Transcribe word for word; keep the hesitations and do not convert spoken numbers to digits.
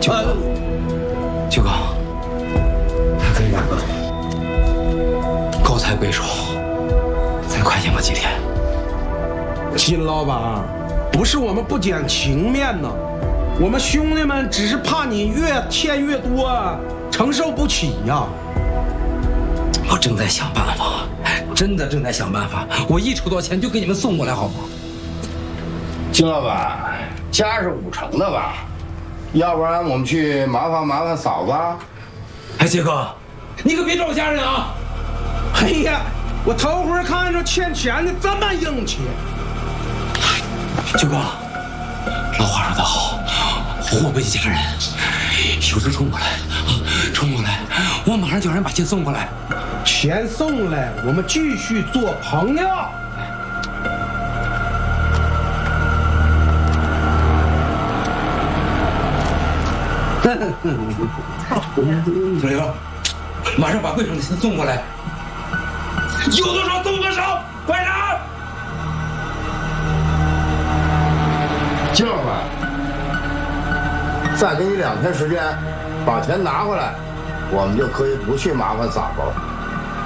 九哥，九哥，他跟两个高抬贵手，再宽限我几天。 金老板，不是我们不讲情面呢，我们兄弟们只是怕你越欠越多，承受不起呀。 我正在想办法，真的正在想办法，我一筹到钱就给你们送过来，好吗？ 金老板，家是五成的吧？要不然我们去麻烦麻烦嫂子。 哎，杰哥，你可别找家人啊！ 哎呀，我头回看着欠钱的这么硬气。 九哥，老话说得好，祸不及家人。有事冲过来，冲过来，我马上叫人把钱送过来。 钱送来，我们继续做朋友。 小刘，马上把柜上的钱送过来，有多少送多少，快点！ 金老板，再给你两天时间，把钱拿回来，我们就可以不去麻烦嫂子了。